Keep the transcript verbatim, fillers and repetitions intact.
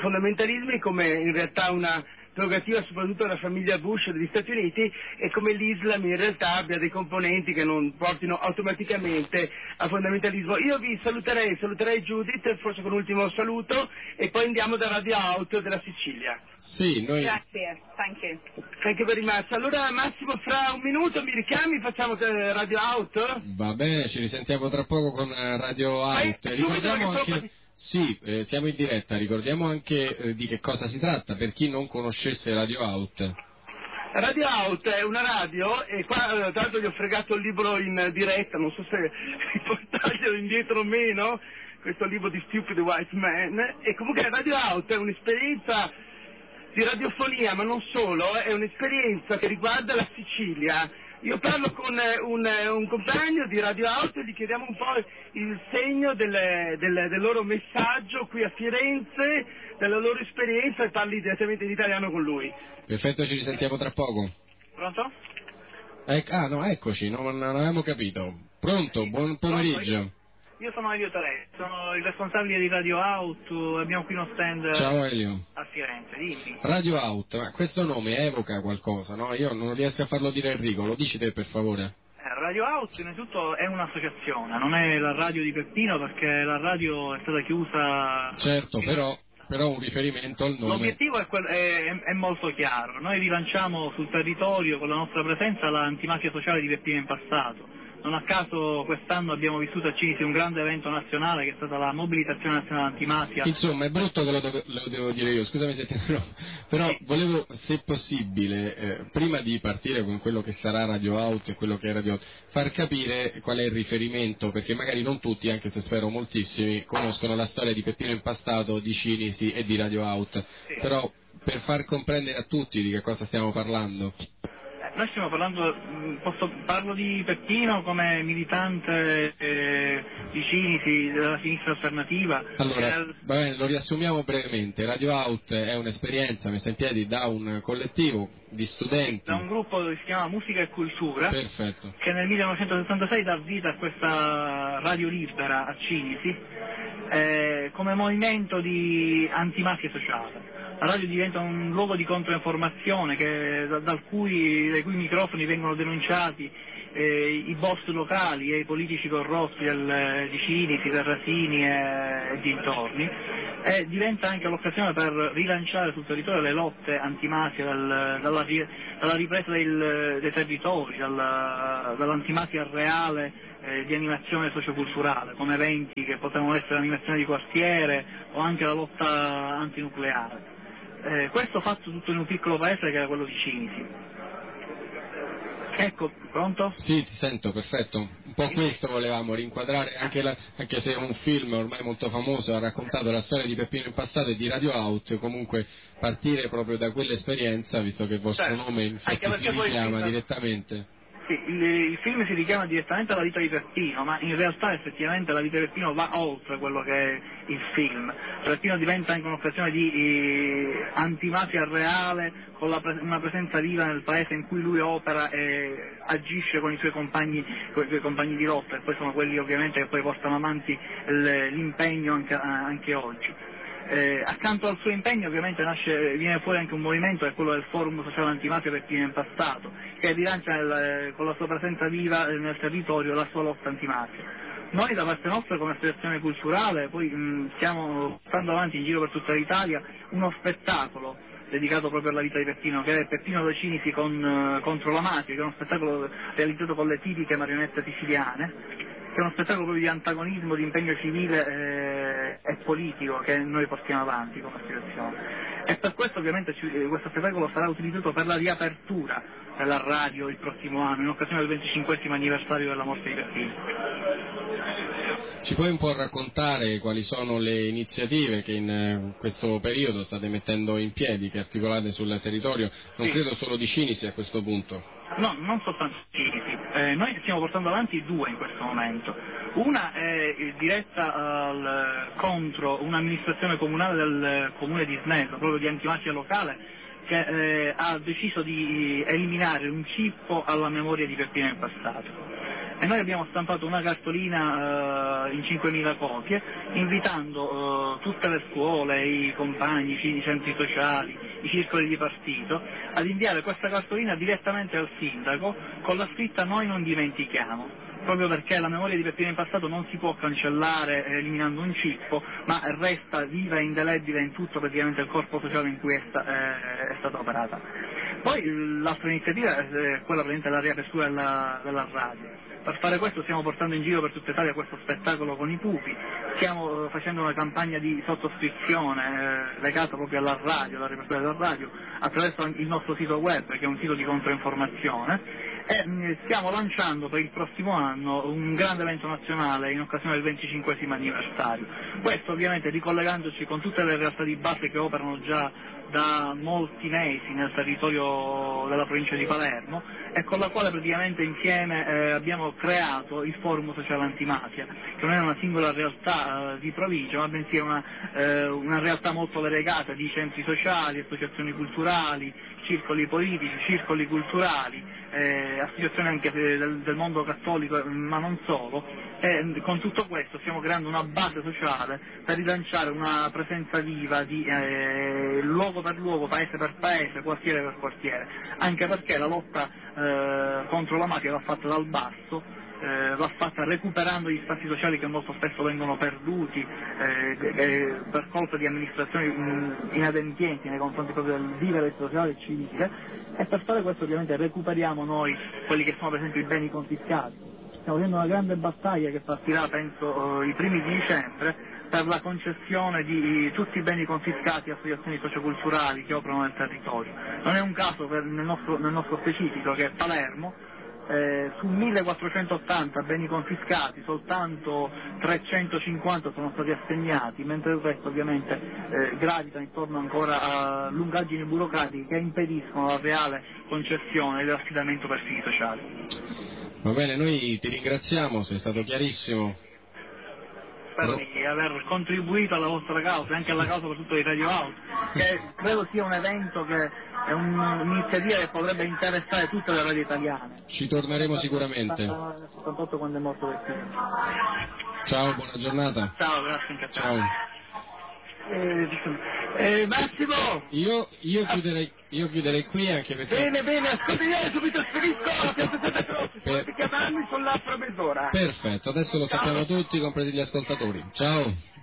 fondamentalismi come in realtà una prerogativa soprattutto della famiglia Bush degli Stati Uniti, e come l'Islam in realtà abbia dei componenti che non portino automaticamente al fondamentalismo. Io vi saluterei, saluterei Judith, forse con un ultimo saluto, e poi andiamo da Radio Out della Sicilia. Sì, noi... Grazie, thank you. Thank you very much. Allora Massimo, fra un minuto mi richiami, facciamo Radio Out? Va bene, ci risentiamo tra poco con Radio Out. Eh, Ricordiamo anche... proprio... Sì, eh, siamo in diretta, ricordiamo anche eh, di che cosa si tratta, per chi non conoscesse Radio Out. Radio Out è una radio, e qua tra l'altro gli ho fregato il libro in diretta, non so se portarglielo indietro o meno, questo libro di Stupid White Man, e comunque Radio Out è un'esperienza di radiofonia, ma non solo, è un'esperienza che riguarda la Sicilia. Io parlo con un, un compagno di Radio Out e gli chiediamo un po' il segno del, del, del loro messaggio qui a Firenze, della loro esperienza, e parli direttamente in italiano con lui. Perfetto, ci risentiamo tra poco. Pronto? Ec- ah no, eccoci, non, non avevamo capito. Pronto, buon pomeriggio. Io sono Elio Toretti, sono il responsabile di Radio Out, abbiamo qui uno stand Ciao Elio. a Firenze, dimmi. Radio Out, ma questo nome evoca qualcosa, no? Io non riesco a farlo dire Enrico, lo dici te per favore? Eh, Radio Out innanzitutto è un'associazione, non è la radio di Peppino perché la radio è stata chiusa... Certo, però, però un riferimento al nome... L'obiettivo è, quel, è, è molto chiaro, noi rilanciamo sul territorio con la nostra presenza l'antimafia sociale di Peppino in passato. Non a caso quest'anno abbiamo vissuto a Cinisi un grande evento nazionale che è stata la mobilitazione nazionale antimafia. Insomma, è brutto che lo, dove, lo devo dire io, scusami se ti però, però sì. Volevo, se possibile, eh, prima di partire con quello che sarà Radio Out e quello che è Radio Out, far capire qual è il riferimento, perché magari non tutti, anche se spero moltissimi, conoscono la storia di Peppino Impastato, di Cinisi e di Radio Out, sì. Però per far comprendere a tutti di che cosa stiamo parlando. Noi stiamo parlando, posso, parlo di Peppino come militante eh, di Cinisi, della sinistra alternativa. Allora, eh, va bene, lo riassumiamo brevemente. Radio Out è un'esperienza messa in piedi da un collettivo di studenti. Da un gruppo che si chiama Musica e Cultura. Perfetto. Che nel millenovecentosettantasei dà vita a questa radio libera a Cinisi eh, come movimento di antimafia sociale. La radio diventa un luogo di controinformazione che, da, dal cui, dai cui microfoni vengono denunciati eh, i boss locali e i politici corrotti del, di Cinisi, Terrasini e, e dintorni, e diventa anche l'occasione per rilanciare sul territorio le lotte antimafia dal, dalla, dalla ripresa del, dei territori, dalla, dall'antimafia reale eh, di animazione socioculturale, come eventi che potevano essere animazione di quartiere o anche la lotta antinucleare. Eh, questo fatto tutto in un piccolo paese che era quello di Cinisi. Ecco, pronto? Sì, ti sento, perfetto. Un po' questo volevamo rinquadrare, anche, la, anche se un film ormai molto famoso ha raccontato la storia di Peppino Impastato e di Radio Out, comunque partire proprio da quell'esperienza, visto che il vostro certo. nome infatti si richiama direttamente. Sì, il, il film si richiama direttamente alla vita di Peppino, ma in realtà effettivamente la vita di Peppino va oltre quello che è il film. Peppino diventa anche un'occasione di eh, antimafia reale, con la pre- una presenza viva nel paese in cui lui opera e agisce con i suoi compagni, con i suoi compagni di lotta, e poi sono quelli ovviamente che poi portano avanti l- l'impegno anche, anche oggi. Eh, accanto al suo impegno ovviamente nasce, viene fuori anche un movimento, che è quello del Forum Sociale Antimafia Peppino Impastato, che rilancia nel, con la sua presenza viva nel territorio la sua lotta antimafia. Noi da parte nostra come associazione culturale poi mh, stiamo portando avanti in giro per tutta l'Italia uno spettacolo dedicato proprio alla vita di Peppino, che è Peppino da Cinisi con, contro la mafia, che è uno spettacolo realizzato con le tipiche marionette siciliane, che è uno spettacolo proprio di antagonismo, di impegno civile eh, e politico che noi portiamo avanti come associazione. E per questo ovviamente ci, eh, questo spettacolo sarà utilizzato per la riapertura della radio il prossimo anno, in occasione del venticinquesimo anniversario della morte di Peppino. Ci puoi un po' raccontare quali sono le iniziative che in eh, questo periodo state mettendo in piedi, che articolate sul territorio, non sì. credo solo di Cinisi a questo punto? No, non soltanto Cinisi, eh, noi stiamo portando avanti due in questo momento. Una è diretta al, contro un'amministrazione comunale del comune di Snello, proprio di antimafia locale, che eh, ha deciso di eliminare un cippo alla memoria di Peppino Impastato. e noi abbiamo stampato una cartolina eh, in cinquemila copie invitando eh, tutte le scuole, i compagni, i centri sociali, i circoli di partito ad inviare questa cartolina direttamente al sindaco con la scritta "Noi non dimentichiamo", proprio perché la memoria di Peppino in passato non si può cancellare eliminando un cippo, ma resta viva e indelebile in tutto praticamente il corpo sociale in cui è, sta, eh, è stata operata. Poi l'altra iniziativa è quella della riapertura della, della radio. Per fare questo stiamo portando in giro per tutta Italia questo spettacolo con i pupi, stiamo facendo una campagna di sottoscrizione eh, legata proprio alla radio, alla riapertura della radio, attraverso il nostro sito web, che è un sito di controinformazione, e mh, stiamo lanciando per il prossimo anno un grande evento nazionale in occasione del venticinquesimo anniversario. Questo ovviamente ricollegandoci con tutte le realtà di base che operano già da molti mesi nel territorio della provincia di Palermo e con la quale praticamente insieme eh, abbiamo creato il Forum Sociale Antimafia, che non è una singola realtà eh, di provincia, ma bensì è una, eh, una realtà molto variegata di centri sociali, associazioni culturali, circoli politici, circoli culturali, eh, associazioni anche del, del mondo cattolico, ma non solo, e con tutto questo stiamo creando una base sociale per rilanciare una presenza viva di eh, luogo per luogo, paese per paese, quartiere per quartiere, anche perché la lotta eh, contro la mafia va fatta dal basso, eh, va fatta recuperando gli spazi sociali che molto spesso vengono perduti eh, eh, per colpa di amministrazioni mh, inadempienti nei confronti proprio del vivere sociale e civile, e per fare questo ovviamente recuperiamo noi quelli che sono per esempio i beni confiscati. Stiamo avendo una grande battaglia che partirà penso i primi di dicembre per la concessione di tutti i beni confiscati a associazioni socioculturali che operano nel territorio. Non è un caso per, nel, nostro, nel nostro specifico che Palermo eh, su millequattrocentottanta beni confiscati soltanto trecentocinquanta sono stati assegnati, mentre il resto ovviamente eh, gravita intorno ancora a lungaggini burocratiche che impediscono la reale concessione dell'affidamento per fini sociali. Va bene, noi ti ringraziamo, sei stato chiarissimo. Spero di aver contribuito alla vostra causa e anche alla causa soprattutto di Radio Out, che credo sia un evento che è un'iniziativa che potrebbe interessare tutte le radio italiane. Ci torneremo sicuramente. Nel settantotto quando è morto Peppino. Ciao, buona giornata. Ciao, grazie anche a te. Ciao. Eh, eh, Massimo! Io, io, chiuderei, io chiuderei qui anche perché... Bene, bene, ascolti, io subito sparisco la piazza Santa Croce, Per... per chiamarmi sull'altra mezz'ora. Perfetto, adesso lo sappiamo tutti, compresi gli ascoltatori. Ciao!